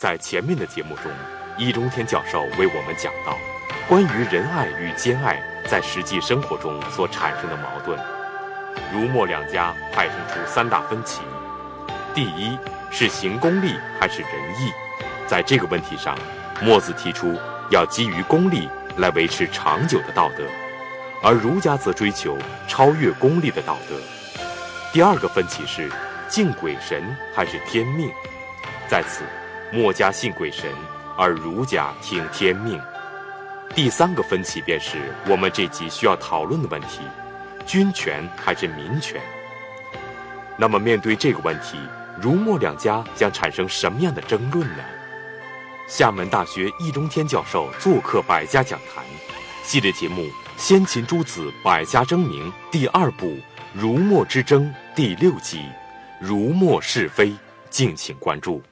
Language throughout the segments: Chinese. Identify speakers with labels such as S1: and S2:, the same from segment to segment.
S1: 在前面的节目中，易中天教授为我们讲到关于仁爱与兼爱在实际生活中所产生的矛盾。儒墨两家派生出三大分歧：第一是行功利还是仁义。在这个问题上，墨子提出要基于功利来维持长久的道德，而儒家则追求超越功利的道德。第二个分歧是敬鬼神还是天命。在此，墨家信鬼神，而儒家听天命。第三个分歧便是我们这集需要讨论的问题：君权还是民权。那么面对这个问题，儒墨两家将产生什么样的争论呢？厦门大学易中天教授做客百家讲坛系列节目《先秦诸子百家争鸣》第2部儒墨之争第6集儒墨是非，敬请关注。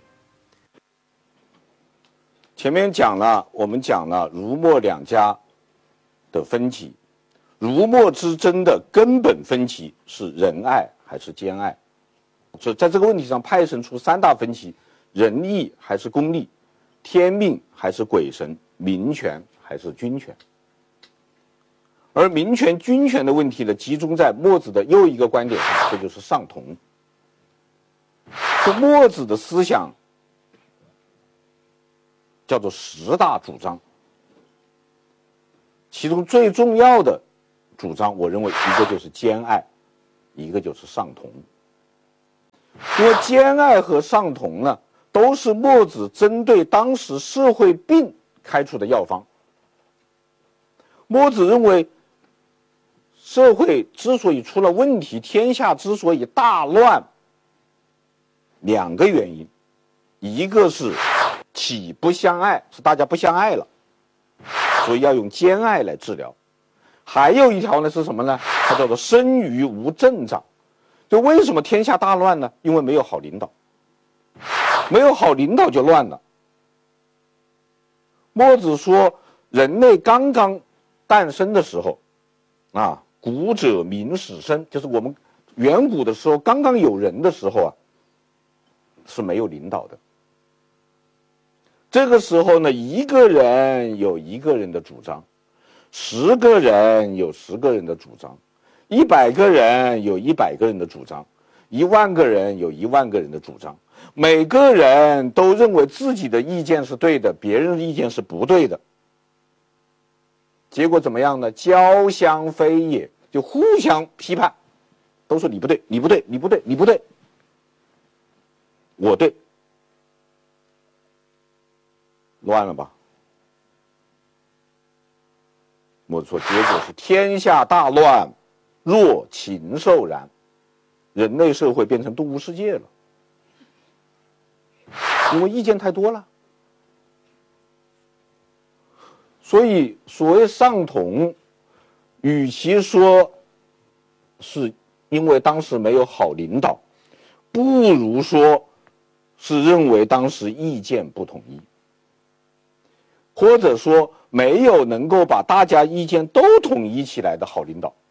S2: 前面我们讲了儒墨两家的分歧，儒墨之争的根本分歧是仁爱还是兼爱。所以在这个问题上派生出三大分歧：仁义还是功利，天命还是鬼神，民权还是君权。而民权君权的问题呢，集中在墨子的又一个观点上，这就是上同。这墨子的思想叫做10大主张，其中最重要的主张，我认为一个就是兼爱，一个就是上同。因为兼爱和上同呢，都是墨子针对当时社会病开出的药方。墨子认为，社会之所以出了问题，天下之所以大乱，两个原因，一个是岂不相爱，是大家不相爱了，所以要用兼爱来治疗。还有一条呢是什么呢？它叫做生于无政长。就为什么天下大乱呢？因为没有好领导，没有好领导就乱了。墨子说，人类刚刚诞生的时候，古者民始生，就是我们远古的时候，刚刚有人的时候是没有领导的。这个时候呢，一个人有一个人的主张，10个人有10个人的主张，100个人有100个人的主张，10000个人有10000个人的主张，每个人都认为自己的意见是对的，别人的意见是不对的。结果怎么样呢？交相非也，就互相批判，都说你不对，你不对，你不对，你不对，我对，乱了吧？我说结果是天下大乱，若禽兽然，人类社会变成动物世界了，因为意见太多了。所以所谓上同，与其说是因为当时没有好领导，不如说是认为当时意见不统一，或者说没有能够把大家意见都统一起来的好领导。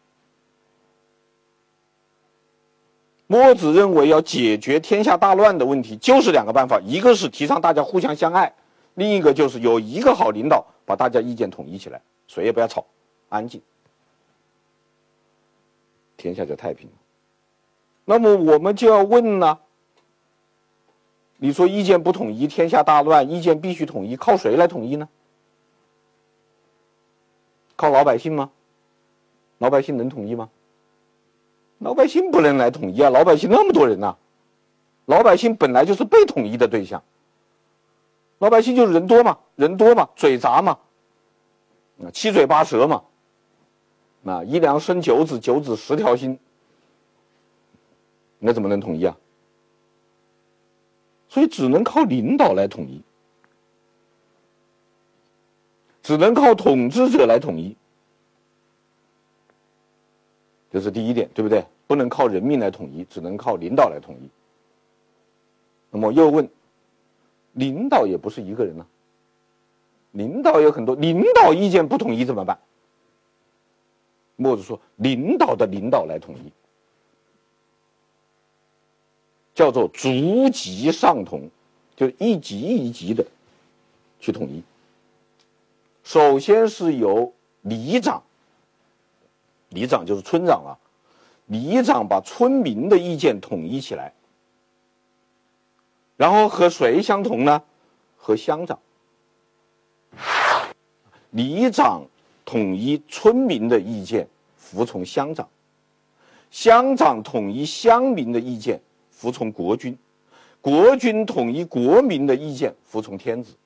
S2: 墨子认为要解决天下大乱的问题，就是2个办法，一个是提倡大家互相相爱，另一个就是有一个好领导把大家意见统一起来，谁也不要吵，安静，天下就太平了。那么我们就要问呢，你说意见不统一，天下大乱，意见必须统一，靠谁来统一呢？靠老百姓吗？老百姓能统一吗？老百姓不能来统一啊，老百姓那么多人啊，老百姓本来就是被统一的对象，老百姓就是人多嘛，人多嘛，嘴杂嘛，七嘴八舌嘛，一粮生九子，九子10条心，那怎么能统一啊？所以只能靠领导来统一，只能靠统治者来统一，这是第一点，对不对？不能靠人民来统一，只能靠领导来统一。那么又问，领导也不是一个人啊，领导有很多，领导意见不统一怎么办？墨子说，领导的领导来统一，叫做逐级上同， 就是一级一级的去统一。首先是由里长，里长就是村长了，里长把村民的意见统一起来，然后和谁相同呢？和乡长。里长统一村民的意见，服从乡长；乡长统一乡民的意见，服从国君；国君统一国民的意见，服从天子。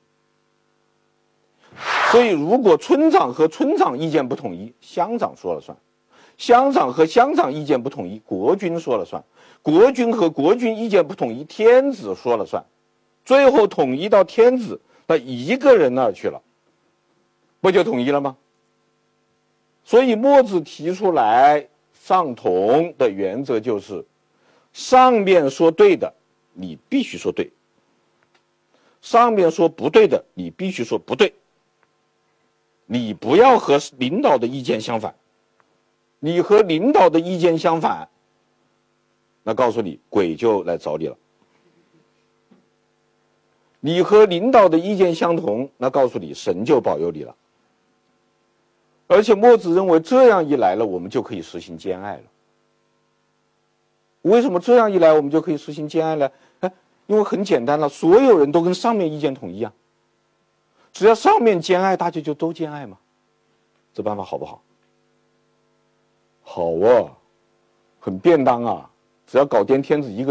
S2: 所以，如果村长和村长意见不统一，乡长说了算；乡长和乡长意见不统一，国君说了算；国君和国君意见不统一，天子说了算。最后统一到天子那一个人那儿去了，不就统一了吗？所以墨子提出来上同的原则就是，上面说对的你必须说对，上面说不对的你必须说不对。你不要和领导的意见相反，你和领导的意见相反，那告诉你鬼就来找你了。你和领导的意见相同，那告诉你神就保佑你了。而且墨子认为这样一来了，我们就可以实行兼爱了。为什么这样一来我们就可以实行兼爱呢？因为很简单了，所有人都跟上面意见统一啊，只要上面兼爱，大家就都兼爱嘛。这办法好不好？好啊，很便当啊，只要搞掂天子一个